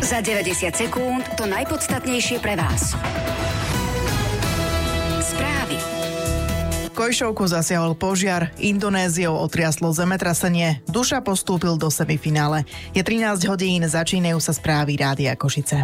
Za 90 sekúnd to najpodstatnejšie pre vás. Správy. Kojšovku zasiahol požiar, Indonéziou otriaslo zemetrasenie, Duša postúpil do semifinále. Je 13 hodín, začínajú sa správy Rádia Košice.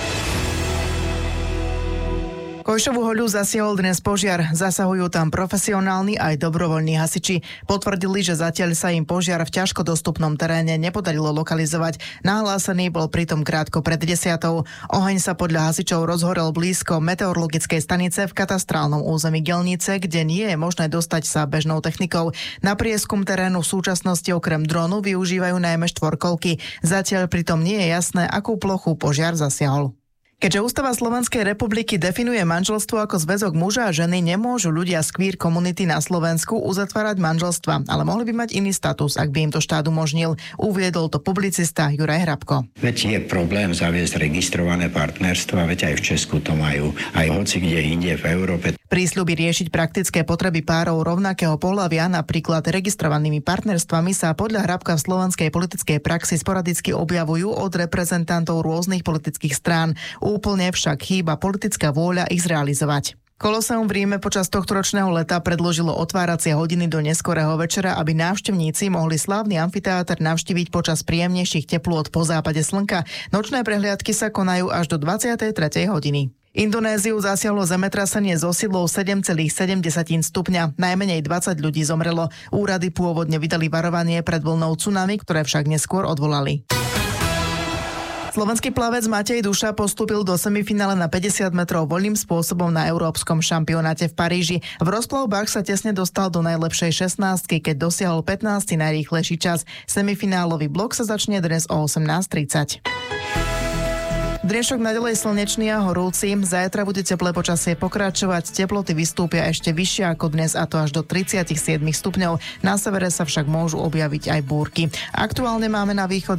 Kojšovú hoľu zasiahol dnes požiar. Zasahujú tam profesionálni aj dobrovoľní hasiči. Potvrdili, že zatiaľ sa im požiar v ťažko dostupnom teréne nepodarilo lokalizovať. Nahlásený bol pritom krátko pred 10:00. Oheň sa podľa hasičov rozhorel blízko meteorologickej stanice v katastrálnom území Gelnice, kde nie je možné dostať sa bežnou technikou. Na prieskum terénu v súčasnosti okrem dronu využívajú najmä štvorkolky. Zatiaľ pritom nie je jasné, akú plochu požiar zasiahol. Keďže Ústava Slovenskej republiky definuje manželstvo ako zväzok muža a ženy, nemôžu ľudia z queer komunity na Slovensku uzatvárať manželstva, ale mohli by mať iný status, ak by im to štát umožnil. Uviedol to publicista Juraj Hrabko. Veď je problém zaviesť registrované partnerstva, veď aj v Česku to majú, aj hoci kde inde v Európe. Prísľuby riešiť praktické potreby párov rovnakého pohlavia, napríklad registrovanými partnerstvami, sa podľa Hrabka v slovenskej politickej praxi sporadicky objavujú od reprezentantov rôznych politických strán. Úplne však chýba politická vôľa ich zrealizovať. Koloseum v Ríme počas tohtoročného leta predložilo otváracie hodiny do neskorého večera, aby návštevníci mohli slávny amfiteáter navštíviť počas príjemnejších teplôt po západe slnka. Nočné prehliadky sa konajú až do 23. hodiny. Indonéziu zasiahlo zemetrasenie so silou 7,7 stupňa. Najmenej 20 ľudí zomrelo. Úrady pôvodne vydali varovanie pred vlnou tsunami, ktoré však neskôr odvolali. Slovenský plavec Matej Duša postúpil do semifinále na 50 metrov voľným spôsobom na Európskom šampionáte v Paríži. V rozplavbách sa tesne dostal do najlepšej 16, keď dosiahol 15. najrýchlejší čas. Semifinálový blok sa začne dnes o 18:30. Dnešok naďalej slnečný a horúci. Zajtra bude teplé počasie pokračovať. Teploty vystúpia ešte vyššie ako dnes, a to až do 37 stupňov. Na severe sa však môžu objaviť aj búrky. Aktuálne máme na východe